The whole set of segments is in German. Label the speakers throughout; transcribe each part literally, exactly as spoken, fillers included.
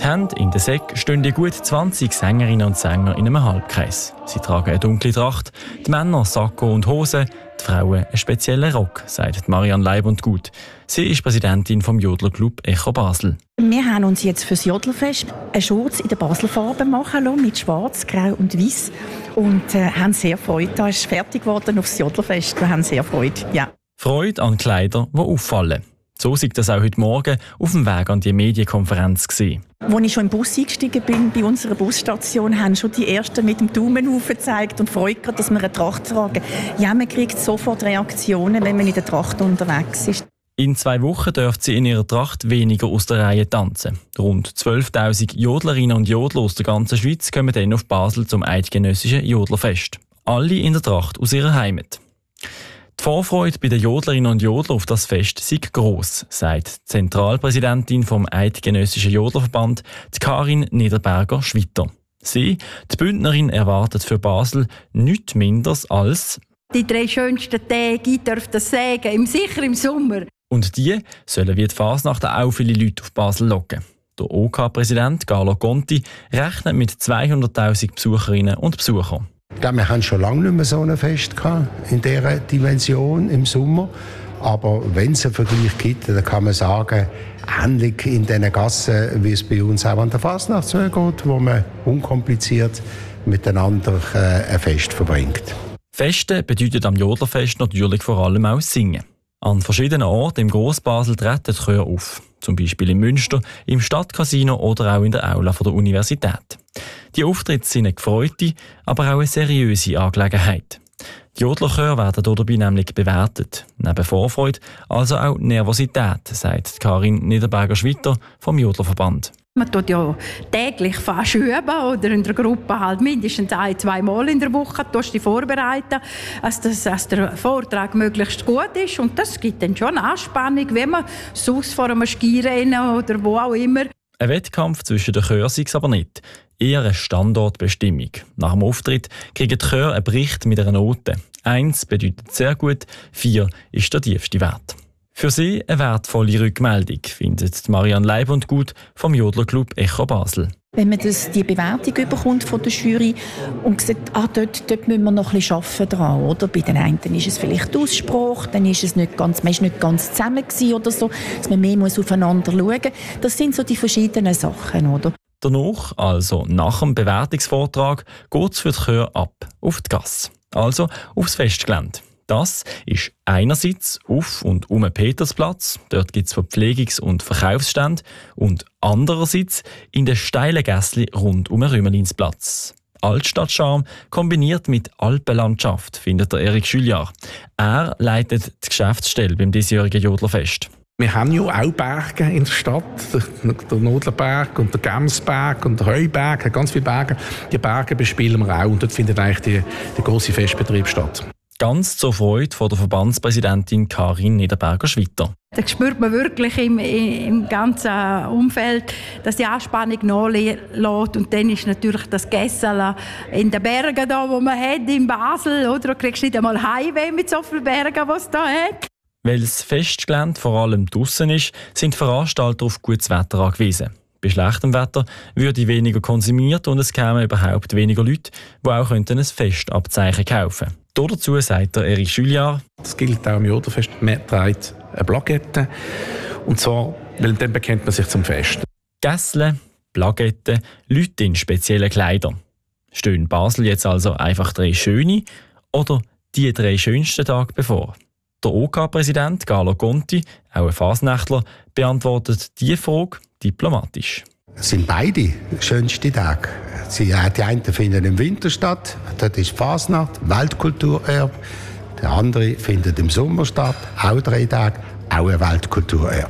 Speaker 1: Die Hände in der Säcke stehen die gut zwanzig Sängerinnen und Sänger in einem Halbkreis. Sie tragen eine dunkle Tracht, die Männer Sakko und Hose, die Frauen einen speziellen Rock, sagt Marianne Leib und Gut. Sie ist Präsidentin vom Jodlerclub Echo Basel.
Speaker 2: Wir haben uns jetzt für das Jodlerfest eine Schurz in der Baselfarbe machen lassen, mit Schwarz, Grau und Weiß. Und äh, haben sehr Freude. Da ist fertig geworden aufs Jodlerfest. Wir haben sehr Freude, ja.
Speaker 1: Freude an Kleidern, die auffallen. So sei das auch heute Morgen auf dem Weg an die Medienkonferenz gewesen.
Speaker 2: Als ich schon im Bus eingestiegen bin, bei unserer Busstation, haben schon die Ersten mit dem Daumen aufgezeigt und Freude gehabt, dass wir eine Tracht tragen. Ja, man kriegt sofort Reaktionen, wenn man in der Tracht unterwegs ist.
Speaker 1: In zwei Wochen dürft sie in ihrer Tracht weniger aus der Reihe tanzen. Rund zwölftausend Jodlerinnen und Jodler aus der ganzen Schweiz kommen dann auf Basel zum eidgenössischen Jodlerfest. Alle in der Tracht aus ihrer Heimat. Die Vorfreude bei den Jodlerinnen und Jodlern auf das Fest sei gross, sagt die Zentralpräsidentin vom Eidgenössischen Jodlerverband, die Karin Niederberger-Schwitter. Sie, die Bündnerin, erwartet für Basel nichts Minderes als
Speaker 3: die drei schönsten Tage, ich darf das sagen, im sicher im Sommer.
Speaker 1: Und die sollen wie die Fasnacht auch viele Leute auf Basel locken. Der O K-Präsident Carlo Conti rechnet mit zweihunderttausend Besucherinnen und Besuchern.
Speaker 4: Ich glaube, wir haben schon lange nicht mehr so ein Fest gehabt, in dieser Dimension im Sommer. Aber wenn es einen Vergleich gibt, dann kann man sagen, ähnlich in diesen Gassen, wie es bei uns auch an der Fasnacht geht, wo man unkompliziert miteinander äh, ein Fest verbringt.
Speaker 1: Feste bedeutet am Jodlerfest natürlich vor allem auch Singen. An verschiedenen Orten im Grossbasel treten die Chöre auf. Zum Beispiel in Münster, im Stadtcasino oder auch in der Aula der Universität. Die Auftritte sind eine gefreute, aber auch eine seriöse Angelegenheit. Die Jodlerchöre werden dabei nämlich bewertet. Neben Vorfreude also auch Nervosität, sagt Karin Niederberger-Schwitter vom Jodlerverband.
Speaker 3: Man tut ja täglich fast üben oder in der Gruppe halt mindestens ein, zwei Mal in der Woche tust du dich vorbereiten, dass, das, dass der Vortrag möglichst gut ist. Und das gibt dann schon eine Anspannung, wenn man sonst vor einem Skirennen oder wo auch immer.
Speaker 1: Ein Wettkampf zwischen den Chören sei es aber nicht. Eher eine Standortbestimmung. Nach dem Auftritt kriegen die Chöre einen Bericht mit einer Note. Eins bedeutet sehr gut, vier ist der tiefste Wert. Für sie eine wertvolle Rückmeldung, findet Marianne Leib und Gut vom Jodlerclub Echo Basel.
Speaker 2: Wenn man das, die Bewertung bekommt von der Jury und sagt, ah, dort, dort müssen wir noch ein bisschen arbeiten dran, oder? Bei den einen ist es vielleicht die Aussprache, dann ist es nicht ganz, man ist nicht ganz zusammen gewesen oder so, dass man mehr muss aufeinander schauen muss. Das sind so die verschiedenen Sachen, oder?
Speaker 1: Danach, also nach dem Bewertungsvortrag, geht es für die Chöre ab, auf die Gasse, also aufs Festgelände. Das ist einerseits auf und um den Petersplatz, dort gibt es Verpflegungs- und Verkaufsstände, und andererseits in den steilen Gässli rund um den Rümmelinsplatz. Altstadtcharme kombiniert mit Alpenlandschaft, findet der Erik Schüljahr. Er leitet die Geschäftsstelle beim diesjährigen Jodlerfest.
Speaker 5: Wir haben ja auch Berge in der Stadt, der Nodlerberg und der Gemsberg und der Heuberg, ganz viele Berge. Die Berge bespielen wir auch und dort findet eigentlich die, der grosse Festbetrieb statt.
Speaker 1: Ganz zur Freude von der Verbandspräsidentin Karin Niederberger-Schwitter.
Speaker 3: Da spürt man wirklich im, im ganzen Umfeld, dass die Anspannung nachlässt. Und dann ist natürlich das Gässel in den Bergen, da, wo man hat, in Basel. Oder? Du kriegst nicht einmal Heimweh mit so vielen Bergen, die es da hat.
Speaker 1: Weil das Festgelände vor allem draussen ist, sind die Veranstalter auf gutes Wetter angewiesen. Bei schlechtem Wetter würde weniger konsumiert und es kämen überhaupt weniger Leute, die auch ein Festabzeichen kaufen könnten. Dazu sagt der Erich Schüljahr.
Speaker 5: Das gilt auch im Jodlerfest. Man trägt eine Plakette. Und zwar, weil dann bekennt man sich zum Fest.
Speaker 1: Gässle, Plakette, Leute in speziellen Kleidern. Stehen Basel jetzt also einfach drei schöne oder die drei schönsten Tage bevor? Der O K-Präsident Carlo Conti, auch ein Fasnächtler, beantwortet diese Frage diplomatisch.
Speaker 4: Es sind beide schönste Tage. Sie, die einen finden im Winter statt, dort ist Fasnacht, Weltkulturerbe. Der andere findet im Sommer statt, auch drei Tage, auch ein Weltkulturerbe.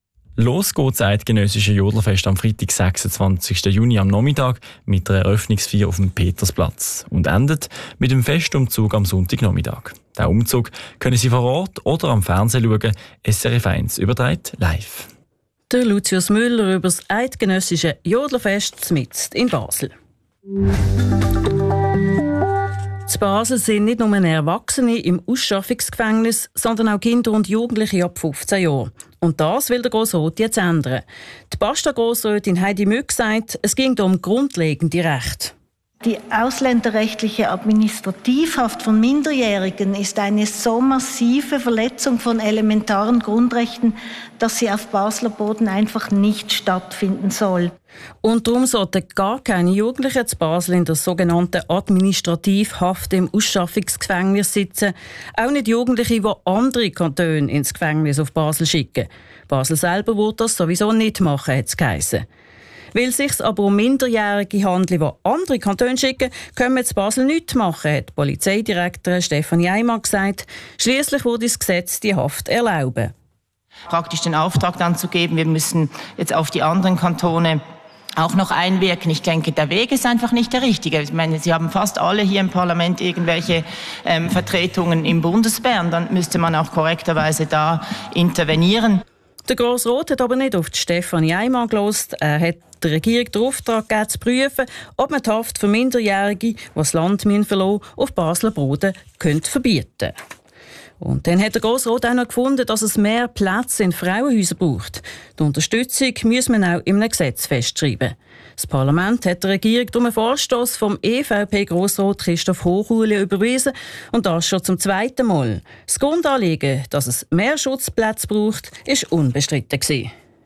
Speaker 1: Los geht das eidgenössische Jodlerfest am Freitag, sechsundzwanzigsten Juni am Nachmittag mit der Eröffnungsfeier auf dem Petersplatz und endet mit dem Festumzug am Sonntagnachmittag. Den Umzug können Sie vor Ort oder am Fernsehen schauen, S R F eins überträgt live.
Speaker 6: Der Lucius Müller über das eidgenössische Jodlerfest mitten in Basel. In Basel sind nicht nur Erwachsene im Ausschaffungsgefängnis, sondern auch Kinder und Jugendliche ab fünfzehn Jahren. Und das will der Grossrat jetzt ändern. Die Basta-Grossrätin Heidi Mück sagt, es ging um grundlegende Rechte.
Speaker 7: Die ausländerrechtliche Administrativhaft von Minderjährigen ist eine so massive Verletzung von elementaren Grundrechten, dass sie auf Basler Boden einfach nicht stattfinden soll.
Speaker 6: Und darum sollten gar keine Jugendlichen zu Basel in der sogenannten Administrativhaft im Ausschaffungsgefängnis sitzen. Auch nicht Jugendliche, die andere Kantone ins Gefängnis auf Basel schicken. Basel selber wird das sowieso nicht machen, hat es geheissen. Weil es sich aber um Minderjährige handelt, die andere Kantone schicken, können wir in Basel nichts machen, hat Polizeidirektorin Stefanie Eimann gesagt. Schliesslich würde das Gesetz die Haft erlauben.
Speaker 8: Praktisch den Auftrag dann zu geben, wir müssen jetzt auf die anderen Kantone auch noch einwirken. Ich denke, der Weg ist einfach nicht der richtige. Ich meine, Sie haben fast alle hier im Parlament irgendwelche ähm, Vertretungen im Bundesbern. Dann müsste man auch korrekterweise da intervenieren.
Speaker 6: Der Grossrat hat aber nicht auf die Stefanie Eimann gehört. Er hat der Regierung den Auftrag gegeben, zu prüfen, ob man die Haft für Minderjährige, die das Land verlassen müssen, auf Basler Boden könnte verbieten. Und dann hat der Grossrat auch noch gefunden, dass es mehr Plätze in Frauenhäusern braucht. Die Unterstützung muss man auch in einem Gesetz festschreiben. Das Parlament hat der Regierung durch einen Vorstoss vom E V P-Grossrat Christoph Hochuli überwiesen und das schon zum zweiten Mal. Das Grundanliegen, dass es mehr Schutzplätze braucht, war unbestritten gewesen.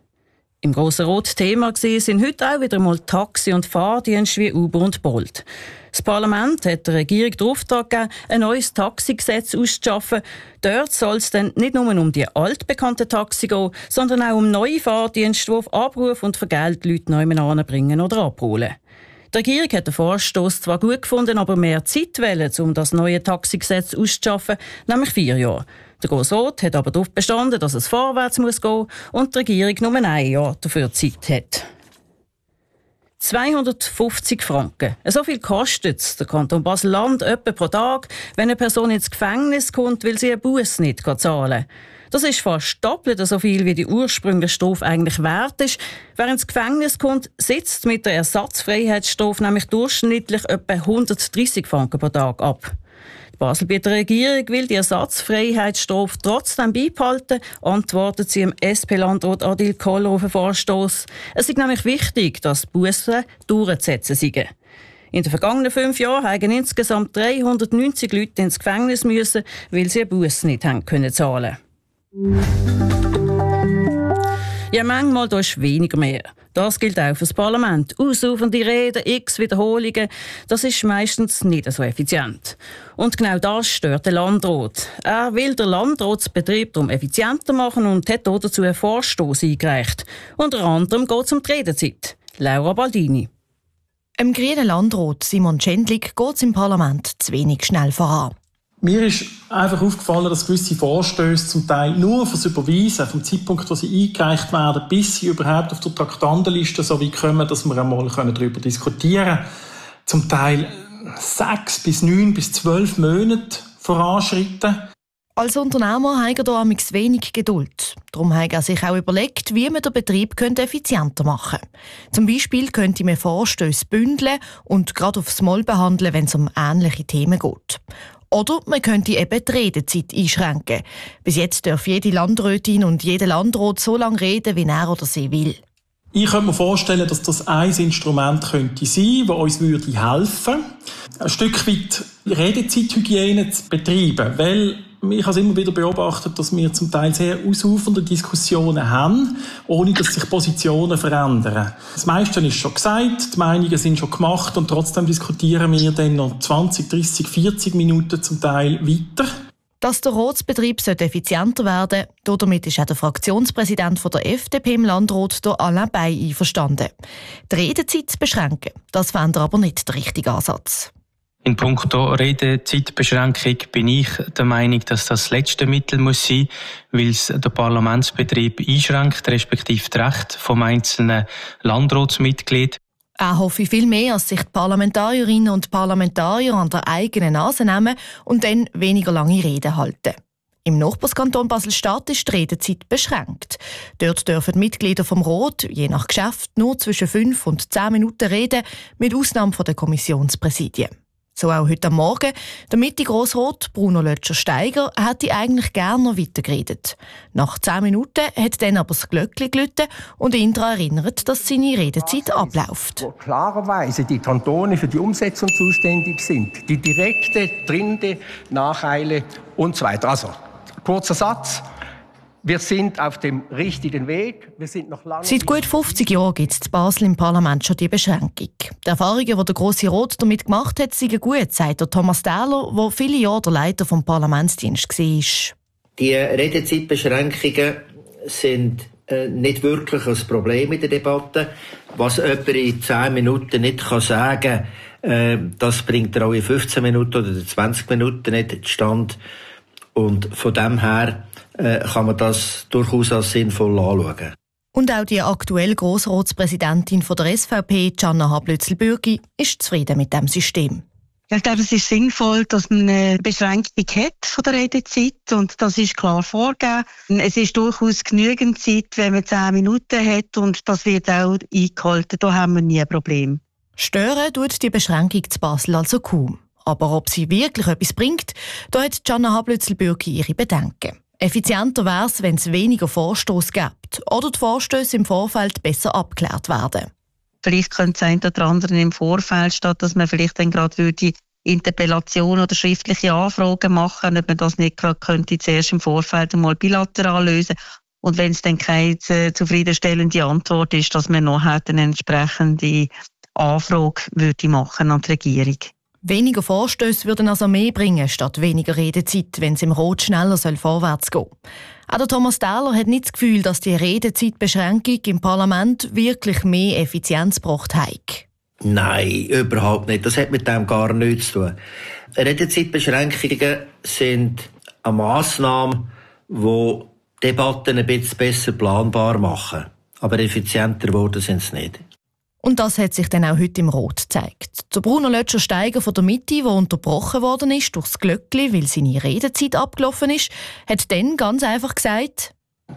Speaker 6: Im Grossen Rot Thema sind heute auch wieder mal Taxi- und Fahrdienste wie Uber und Bolt. Das Parlament hat der Regierung den Auftrag gegeben, ein neues Taxigesetz auszuschaffen. Dort soll es dann nicht nur um die altbekannten Taxi gehen, sondern auch um neue Fahrdienste, die auf Abruf und für Geld Leute neu anbringen oder abholen. Die Regierung hat den Vorstoss zwar gut gefunden, aber mehr Zeit wollen, um das neue Taxigesetz auszuschaffen, nämlich vier Jahre. Der Grossrat hat aber darauf bestanden, dass es vorwärts muss gehen und die Regierung nur ein Jahr dafür Zeit hat. zweihundertfünfzig Franken. So viel kostet es der Kanton Basel-Land etwa pro Tag, wenn eine Person ins Gefängnis kommt, weil sie einen Buss nicht zahlen kann. Das ist fast doppelt so viel, wie die ursprüngliche Strafe eigentlich wert ist. Wer ins Gefängnis kommt, sitzt mit der Ersatzfreiheitsstrafe nämlich durchschnittlich etwa hundertdreissig Franken pro Tag ab. Die Baselbieter Regierung will die Ersatzfreiheitsstrafe trotzdem beibehalten, antwortet sie im S P-Landrat Adil Koller auf den Vorstoss. Es ist nämlich wichtig, dass Bussen durchzusetzen sind. In den vergangenen fünf Jahren haben insgesamt dreihundertneunzig Leute ins Gefängnis müssen, weil sie einen Bus nicht haben können zahlen. Ja, manchmal da ist weniger mehr. Das gilt auch für das Parlament. Ausufernde Reden, x Wiederholungen, das ist meistens nicht so effizient. Und genau das stört den Landrat. Er will den Landratsbetrieb darum effizienter machen und hat dazu einen Vorstoss eingereicht. Unter anderem geht es um die Redezeit. Laura Baldini.
Speaker 9: Dem grünen Landrat Simon Schändlig geht es im Parlament zu wenig schnell voran.
Speaker 10: Mir ist einfach aufgefallen, dass gewisse Vorstöße zum Teil nur fürs Überweisen, vom Zeitpunkt, wo sie eingereicht werden, bis sie überhaupt auf der Traktandenliste so weit kommen, dass wir einmal darüber diskutieren können, zum Teil sechs bis neun bis zwölf Monate voranschreiten.
Speaker 9: Als Unternehmer hat er hier amigs wenig Geduld. Darum hat er sich auch überlegt, wie man den Betrieb effizienter machen könnte. Zum Beispiel könnte man Vorstöße bündeln und gerade aufs Mal behandeln, wenn es um ähnliche Themen geht. Oder man könnte eben die Redezeit einschränken. Bis jetzt darf jede Landrätin und jeder Landrat so lange reden, wie er oder sie will.
Speaker 10: Ich könnte mir vorstellen, dass das ein Instrument könnte sein, das uns würde helfen, ein Stück weit Redezeithygiene zu betreiben. Weil ich habe immer wieder beobachtet, dass wir zum Teil sehr ausufernde Diskussionen haben, ohne dass sich Positionen verändern. Das meiste ist schon gesagt, die Meinungen sind schon gemacht und trotzdem diskutieren wir dann noch zwanzig, dreissig, vierzig Minuten zum Teil weiter.
Speaker 9: Dass der Ratsbetrieb effizienter werden sollte, damit ist auch der Fraktionspräsident von der F D P im Landrat, der Alain Bay, einverstanden. Die Redezeit zu beschränken, das fände er aber nicht der richtige Ansatz.
Speaker 11: In puncto Redezeitbeschränkung bin ich der Meinung, dass das das letzte Mittel muss sein, weil es den Parlamentsbetrieb einschränkt, respektive das Recht vom einzelnen Landratsmitglied.
Speaker 9: Er hoffe viel mehr, als sich die Parlamentarierinnen und Parlamentarier an der eigenen Nase nehmen und dann weniger lange Reden halten. Im Nachbarskanton Basel-Stadt ist die Redezeit beschränkt. Dort dürfen die Mitglieder vom Rat je nach Geschäft nur zwischen fünf und zehn Minuten reden, mit Ausnahme der Kommissionspräsidien. So auch heute Morgen. Der Mitte-Grossrot Bruno Lötscher-Steiger hätte eigentlich gerne noch weitergeredet. Nach zehn Minuten hat dann aber das Glöckchen geläutet und ihn daran erinnert, dass seine Redezeit abläuft.
Speaker 12: Wo klarerweise die Kantone für die Umsetzung zuständig sind, die direkte, dringende Nacheile und so weiter. Also, kurzer Satz. Wir sind auf dem richtigen Weg. Wir sind noch lange
Speaker 9: Seit gut fünfzig Jahren gibt es in Basel im Parlament schon die Beschränkung. Die Erfahrungen, die der Grosse Rot damit gemacht hat, sind gut, sagt der Thomas Dahler, der viele Jahre der Leiter des Parlamentsdienstes war.
Speaker 13: Die Redezeitbeschränkungen sind äh, nicht wirklich ein Problem in der Debatte. Was jemand in zehn Minuten nicht kann sagen kann, äh, das bringt er auch in fünfzehn Minuten oder zwanzig Minuten nicht zustande. Und von dem her äh, kann man das durchaus als sinnvoll anschauen.
Speaker 9: Und auch die aktuelle Grossratspräsidentin von der S V P, Gianna Hablötzl-Bürgi, ist zufrieden mit dem System.
Speaker 14: Ich glaube, es ist sinnvoll, dass man eine Beschränkung hat von der Redezeit und das ist klar vorgegeben. Es ist durchaus genügend Zeit, wenn man zehn Minuten hat und das wird auch eingehalten. Da haben wir nie ein Problem.
Speaker 9: Stören tut die Beschränkung zu Basel also kaum. Aber ob sie wirklich etwas bringt, da hat Gianna Hablötzl-Bürgi ihre Bedenken. Effizienter wäre es, wenn es weniger Vorstoß gibt oder die Vorstöße im Vorfeld besser abgeklärt werden.
Speaker 14: Vielleicht könnte es ein oder andere im Vorfeld, statt dass man vielleicht dann gerade würde Interpellation oder schriftliche Anfragen machen, ob man das nicht gerade könnte zuerst im Vorfeld einmal bilateral lösen. Und wenn es dann keine zufriedenstellende Antwort ist, dass man noch eine entsprechende Anfrage würde machen an die Regierung.
Speaker 9: Weniger Vorstöße würden also mehr bringen, statt weniger Redezeit, wenn es im Rot schneller soll vorwärts gehen soll. Auch der Thomas Dahler hat nicht das Gefühl, dass die Redezeitbeschränkung im Parlament wirklich mehr Effizienz gebracht hat.
Speaker 13: Nein, überhaupt nicht. Das hat mit dem gar nichts zu tun. Redezeitbeschränkungen sind eine Massnahme, die Debatten ein bisschen besser planbar machen. Aber effizienter geworden sind sie nicht.
Speaker 9: Und das hat sich dann auch heute im Rot gezeigt. Der Bruno Lötscher-Steiger von der Mitte, der unterbrochen worden ist durch das Glöckli, weil seine Redezeit abgelaufen ist, hat dann ganz einfach gesagt: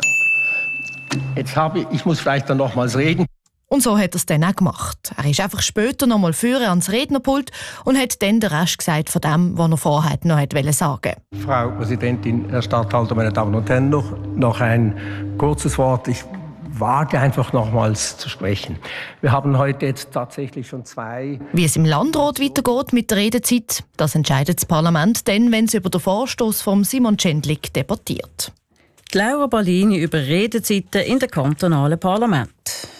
Speaker 12: Jetzt habe ich, ich muss vielleicht dann nochmals reden.
Speaker 9: Und so hat er es dann auch gemacht. Er ist einfach später nochmal führen ans Rednerpult und hat dann den Rest gesagt von dem, was er vorher noch wollte sagen.
Speaker 12: Frau Präsidentin, Herr Statthalter, meine Damen und Herren, noch, noch ein kurzes Wort. Ich wage einfach nochmals zu sprechen. Wir haben heute jetzt tatsächlich schon zwei...
Speaker 9: Wie es im Landrat weitergeht mit der Redezeit, das entscheidet das Parlament dann, wenn es über den Vorstoß von Simon Tschendlik debattiert.
Speaker 6: Die Laura Ballini über Redezeiten in den kantonalen Parlament.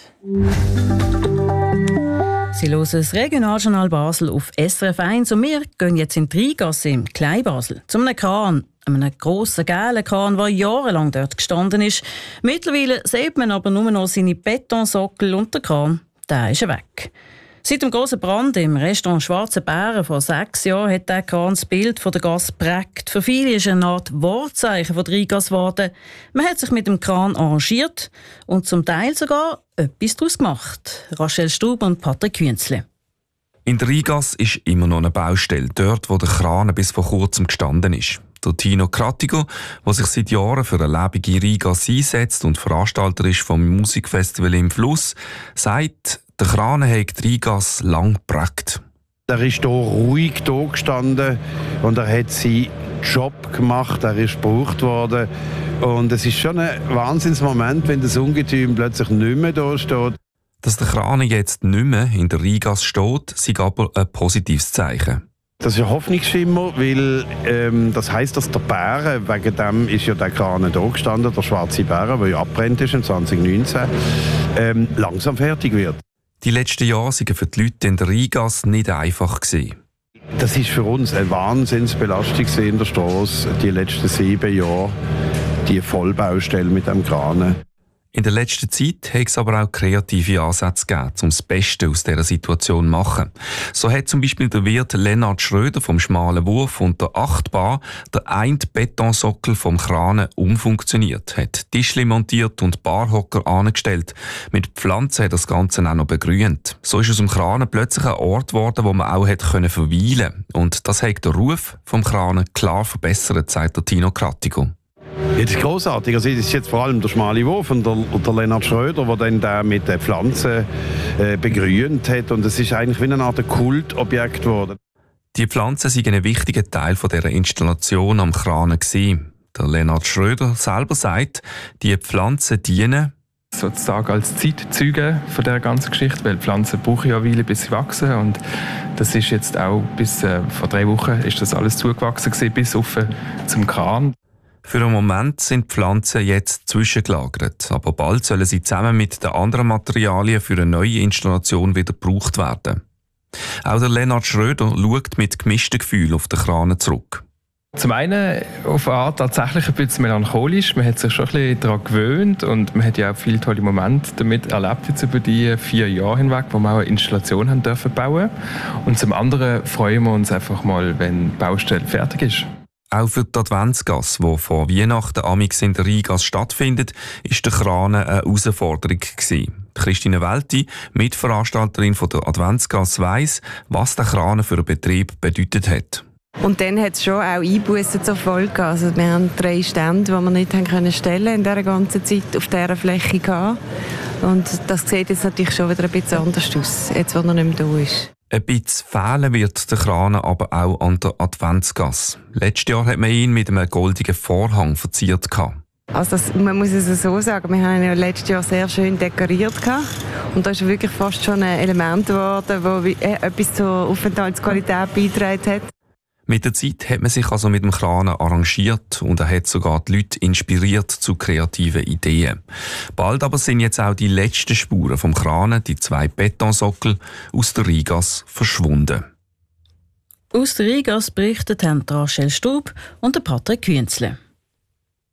Speaker 6: Sie hören das Regionaljournal Basel auf S R F eins und wir gehen jetzt in die Rheingasse im Kleinbasel zu einem Kran, einem grossen gelben Kran, der jahrelang dort gestanden ist. Mittlerweile sieht man aber nur noch seine Betonsockel und der Kran, der ist weg. Seit dem grossen Brand im Restaurant Schwarze Bären vor sechs Jahren hat der Kran das Bild von der Gasse geprägt. Für viele ist er eine Art Wortzeichen von der Rheingasse geworden. Man hat sich mit dem Kran arrangiert und zum Teil sogar etwas daraus gemacht. Rachel Stub und Patrick Künzle.
Speaker 15: In der Rheingasse ist immer noch eine Baustelle, dort wo der Kran bis vor kurzem gestanden ist. Der Tino Krattigo, der sich seit Jahren für eine lebende Rheingasse einsetzt und Veranstalter ist vom Musikfestival im Fluss, sagt, der Kran hat die Rheingasse lang geprägt.
Speaker 16: Er ist hier ruhig da gestanden und er hat seinen Job gemacht, er ist gebraucht worden. Und es ist schon ein Wahnsinnsmoment, wenn das Ungetüm plötzlich nicht mehr da steht.
Speaker 15: Dass der Kran jetzt nicht mehr in der Rheingasse steht, ist aber ein positives Zeichen.
Speaker 16: Das ist ein Hoffnungsschimmer, weil ähm, das heisst, dass der Bären, wegen dem ist ja der Kran da gestanden, der schwarze Bären, der ja abbrennt ist in zwanzig neunzehn, ähm, langsam fertig wird.
Speaker 15: Die letzten Jahre waren für die Leute in der Rheingasse nicht einfach gewesen.
Speaker 16: Das ist für uns eine Wahnsinnsbelastung in der Strasse, die letzten sieben Jahre, die Vollbaustelle mit dem Kran.
Speaker 15: In der letzten Zeit hat es aber auch kreative Ansätze gegeben, um das Beste aus dieser Situation zu machen. So hat zum Beispiel der Wirt Lennart Schröder vom Schmalen Wurf und der Achtbar der eine Betonsockel vom Kran umfunktioniert, hat Tischli montiert und Barhocker angestellt. Mit Pflanzen hat das Ganze auch noch begrünt. So ist aus dem Kran plötzlich ein Ort geworden, wo man auch hätte verweilen können. Und das hat den Ruf vom Kran klar verbessert, sagt der Tino Krattigo.
Speaker 16: Ja, das ist grossartig. Also, das ist jetzt vor allem der Schmale Wurf und der, und der Lennart Schröder, der dann da mit den Pflanzen äh, begrünt hat. Und es ist eigentlich wie eine Art Kultobjekt geworden.
Speaker 15: Die Pflanzen waren ein wichtiger Teil dieser Installation am Kran gewesen. Der Lennart Schröder selber sagt, die Pflanzen dienen
Speaker 17: sozusagen als Zeitzeuge von dieser ganzen Geschichte, weil Pflanzen brauchen ja eine Weile, bis sie wachsen, und das ist jetzt auch bis äh, vor drei Wochen ist das alles zugewachsen gewesen, bis auf zum Kran.
Speaker 15: Für einen Moment sind die Pflanzen jetzt zwischengelagert, aber bald sollen sie zusammen mit den anderen Materialien für eine neue Installation wieder gebraucht werden. Auch der Lennart Schröder schaut mit gemischten Gefühlen auf den Kran zurück.
Speaker 17: Zum einen auf eine Art tatsächlich ein bisschen melancholisch. Man hat sich schon ein bisschen daran gewöhnt und man hat ja auch viele tolle Momente damit erlebt jetzt über die vier Jahre hinweg, wo wir auch eine Installation haben dürfen bauen. Und zum anderen freuen wir uns einfach mal, wenn die Baustelle fertig ist.
Speaker 15: Auch für die Adventsgasse, die vor Weihnachten amix in der Rheingasse stattfindet, ist der Kran eine Herausforderung gewesen. Christine Welti, Mitveranstalterin der Adventsgasse, weiss, was der Kran für einen Betrieb bedeutet hat.
Speaker 18: Und dann hat es schon auch Einbußen zur Folge. Also wir haben drei Stände, die wir nicht haben können stellen in dieser ganzen Zeit auf dieser Fläche gehabt. Und das sieht jetzt natürlich schon wieder ein bisschen anders aus, jetzt wo er nicht mehr da ist.
Speaker 15: Ein bisschen fehlen wird der Kran aber auch an der Adventsgasse. Letztes Jahr hat man ihn mit einem goldenen Vorhang verziert.
Speaker 18: Also das, man muss es so sagen, wir haben ihn ja letztes Jahr sehr schön dekoriert. Und da ist wirklich fast schon ein Element geworden, das etwas zur Aufenthaltsqualität beigetragen hat.
Speaker 15: Mit der Zeit hat man sich also mit dem Kran arrangiert und er hat sogar die Leute inspiriert zu kreativen Ideen. Bald aber sind jetzt auch die letzten Spuren vom Kran, die zwei Betonsockel, aus der Rheingasse verschwunden.
Speaker 6: Aus der Rheingasse berichtet haben Rachel Stub und Patrick Künzle.